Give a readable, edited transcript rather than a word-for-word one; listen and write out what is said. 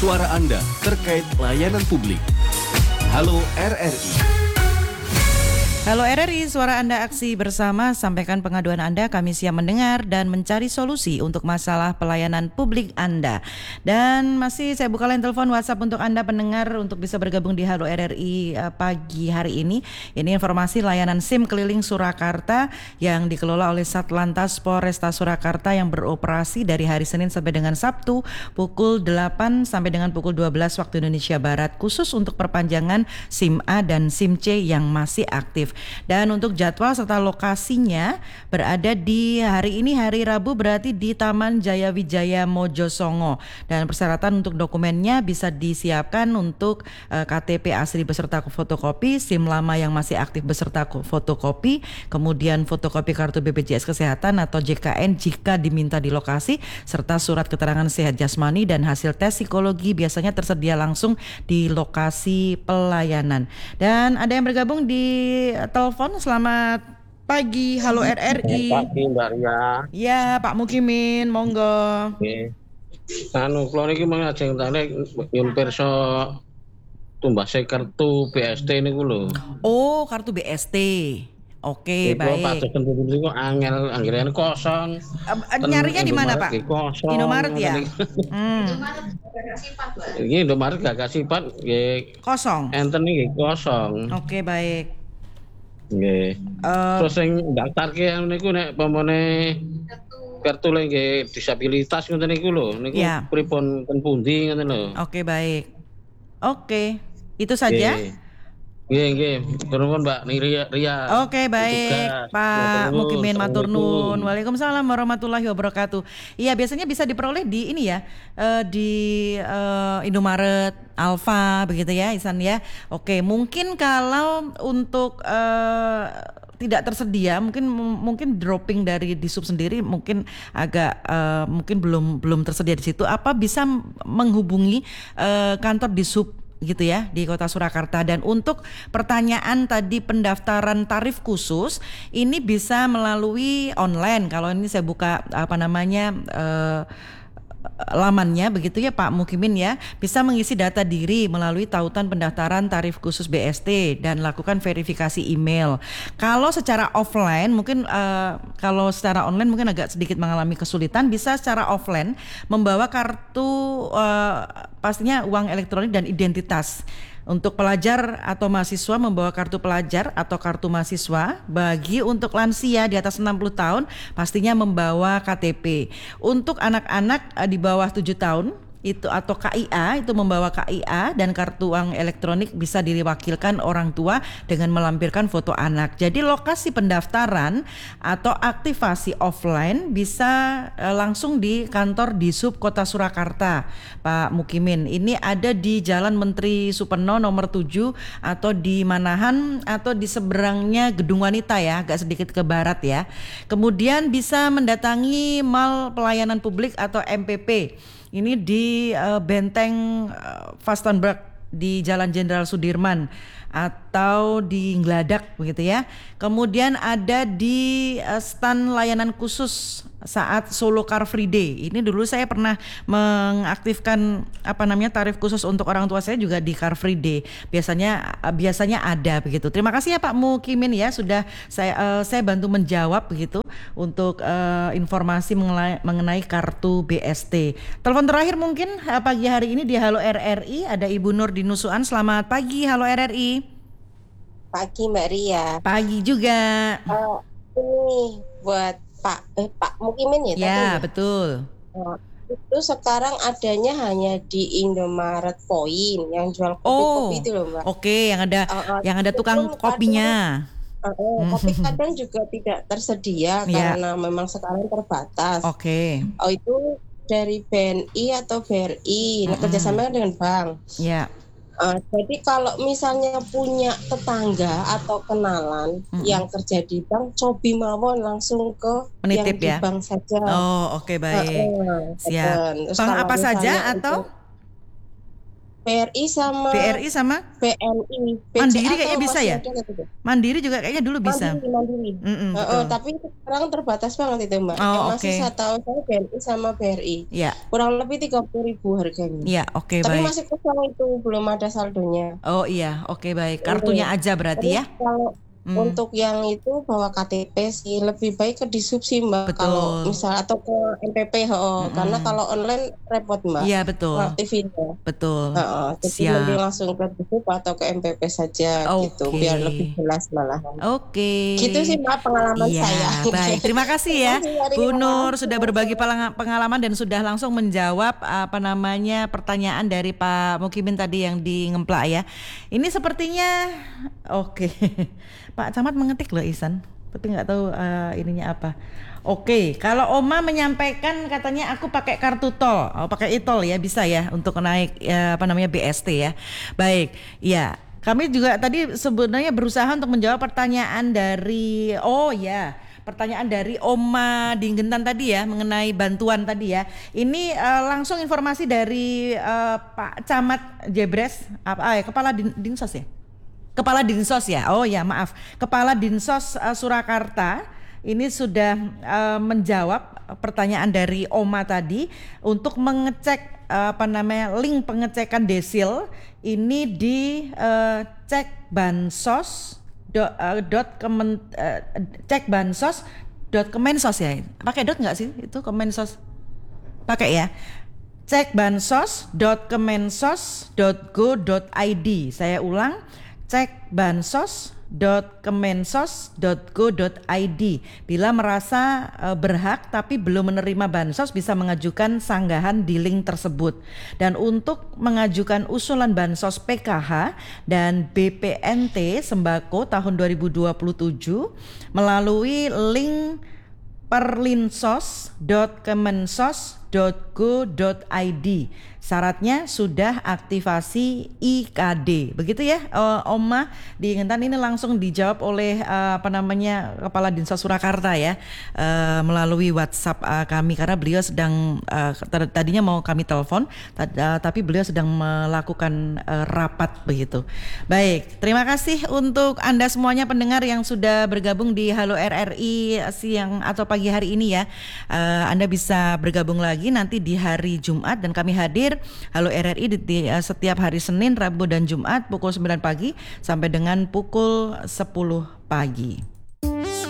suara Anda terkait layanan publik. Halo RRI. Halo RRI, suara Anda aksi bersama, sampaikan pengaduan Anda, kami siap mendengar dan mencari solusi untuk masalah pelayanan publik Anda. Dan masih saya buka line telepon WhatsApp untuk Anda pendengar untuk bisa bergabung di Halo RRI pagi hari ini. Ini informasi layanan SIM keliling Surakarta yang dikelola oleh Satlantas Polresta Surakarta yang beroperasi dari hari Senin sampai dengan Sabtu pukul 8 sampai dengan pukul 12 waktu Indonesia Barat, khusus untuk perpanjangan SIM A dan SIM C yang masih aktif. Dan untuk jadwal serta lokasinya berada di hari ini hari Rabu berarti di Taman Jaya Wijaya Mojosongo, dan persyaratan untuk dokumennya bisa disiapkan untuk KTP asli beserta fotokopi, SIM lama yang masih aktif beserta fotokopi, kemudian fotokopi kartu BPJS Kesehatan atau JKN jika diminta di lokasi, serta surat keterangan sehat jasmani dan hasil tes psikologi biasanya tersedia langsung di lokasi pelayanan. Dan ada yang bergabung di telepon. Selamat pagi, halo RRI. Pagi Mbak Ria. Ya, Pak Mukimin, monggo. Nggih. Kula niki mengajeng tane yen pirsa tumbase kartu BST niku lho. Oh, kartu BST. Oke, baik. Pak Josen niku angel anggaran kosong. Nyarinya di mana, Pak? Indomaret ya? Iki Indomaret gak kasih Pak, nggih. Kosong. Enten iki kosong. Oke, baik. Nggih. Terus sing ndaftarke niku nek pamane kartu nggih disabilitas ngoten niku lho. Niku pripun ten pundi ngoten lho. Oke, baik. Oke. Itu saja? Nggih. Nuwun Mbak Ria. Oke, baik. Pak Mukimin matur nuwun. Waalaikumsalam warahmatullahi wabarakatuh. Iya, biasanya bisa diperoleh di ini ya, di Indomaret, Alfa begitu ya, Isan ya. Oke, mungkin kalau untuk tidak tersedia, mungkin dropping dari Disub sendiri mungkin agak mungkin belum tersedia di situ. Apa bisa menghubungi kantor Disub gitu ya di Kota Surakarta. Dan untuk pertanyaan tadi pendaftaran tarif khusus ini bisa melalui online. Kalau ini saya buka lamannya begitu ya Pak Mukimin ya, bisa mengisi data diri melalui tautan pendaftaran tarif khusus BST dan lakukan verifikasi email. Kalau secara offline mungkin kalau secara online mungkin agak sedikit mengalami kesulitan, bisa secara offline membawa kartu pastinya uang elektronik dan identitas. Untuk pelajar atau mahasiswa membawa kartu pelajar atau kartu mahasiswa. Bagi untuk lansia di atas 60 tahun pastinya membawa KTP. Untuk anak-anak di bawah 7 tahun itu atau KIA itu membawa KIA dan kartu uang elektronik bisa diwakilkan orang tua dengan melampirkan foto anak. Jadi lokasi pendaftaran atau aktivasi offline bisa langsung di kantor Disub Kota Surakarta, Pak Mukimin. Ini ada di Jalan Menteri Supeno nomor 7 atau di Manahan atau di seberangnya Gedung Wanita ya, agak sedikit ke barat ya. Kemudian bisa mendatangi Mall Pelayanan Publik atau MPP. Ini di Benteng Vastenburg di Jalan Jenderal Sudirman atau di Ngladak begitu ya. Kemudian ada di stan layanan khusus saat Solo Car Free Day. Ini dulu saya pernah mengaktifkan tarif khusus untuk orang tua saya juga di Car Free Day. Biasanya ada begitu. Terima kasih ya Pak Mukimin ya, sudah saya bantu menjawab begitu untuk informasi mengenai kartu BST. Telepon terakhir mungkin pagi hari ini di Halo RRI ada Ibu Nur di Nusuan. Selamat pagi Halo RRI. Pagi Mbak Ria. Pagi juga. Ini buat Pak Mukimin ya? Ya betul. Itu sekarang adanya hanya di Indomaret Point yang jual kopi-kopi itu loh Mbak. Oke, yang ada tukang kopinya. Tapi kadang juga tidak tersedia karena memang sekarang terbatas. Oke. Itu dari BNI atau BRI, kerjasama dengan bank. Ya. Jadi kalau misalnya punya tetangga atau kenalan yang kerja di bank, cobi mawon langsung ke menitip yang di bank saja. Oh, oke baik. Siap. Bank apa saja atau? BRI sama BNI, Mandiri kayaknya bisa ya. Mandiri juga kayaknya dulu bisa. Mandiri. Tapi sekarang terbatas banget itu Mbak. Yang masih saya tahu saya BNI sama BRI. Ya. Kurang lebih 30.000 harganya. Ya, oke, tapi baik. Masih kosong itu, belum ada saldonya. Oh iya, oke, baik. Kartunya aja berarti ya. Kalau untuk yang itu bawa KTP sih lebih baik ke Disub sih Mbak. Betul. Kalau misal atau ke MPP karena kalau online repot Mbak. Iya betul. Aktifinnya. Betul. Jadi lebih langsung ke Disub atau ke MPP saja gitu biar lebih jelas malah. Oke. Gitu sih Mbak pengalaman saya. Baik, terima kasih ya Bu Nur sudah berbagi pengalaman dan sudah langsung menjawab pertanyaan dari Pak Mukimin tadi yang di Ngemplak ya. Ini sepertinya oke. Pak Camat mengetik loh Ihsan, tapi nggak tahu ininya apa. Oke, kalau Oma menyampaikan katanya aku pakai kartu tol, pakai e-tol ya bisa ya untuk naik BST ya. Baik, ya kami juga tadi sebenarnya berusaha untuk menjawab pertanyaan dari pertanyaan dari Oma Dinggentan tadi ya mengenai bantuan tadi ya. Ini langsung informasi dari Pak Camat Jebres Kepala Dinsos ya. Kepala Dinsos ya. Oh ya, maaf. Kepala Dinsos Surakarta ini sudah menjawab pertanyaan dari Oma tadi untuk mengecek link pengecekan desil ini di cekbansos.kemensos ya. Pakai dot enggak sih? Itu Kemensos. Pakai ya. cekbansos.kemensos.go.id. Saya ulang, cekbansos.kemensos.go.id. Bila merasa berhak tapi belum menerima bansos bisa mengajukan sanggahan di link tersebut. Dan untuk mengajukan usulan bansos PKH dan BPNT sembako tahun 2027 melalui link perlinsos.kemensos.go.id. Syaratnya sudah aktivasi IKD. Begitu ya Oma diingatkan, ini langsung dijawab oleh Kepala Dinsos Surakarta ya melalui WhatsApp kami karena beliau sedang tadinya mau kami telepon tapi beliau sedang melakukan rapat begitu. Baik, terima kasih untuk Anda semuanya pendengar yang sudah bergabung di Halo RRI siang atau pagi hari ini ya. Anda bisa bergabung lagi nanti di hari Jumat dan kami hadir Halo RRI di setiap hari Senin, Rabu dan Jumat pukul 9 pagi sampai dengan pukul 10 pagi.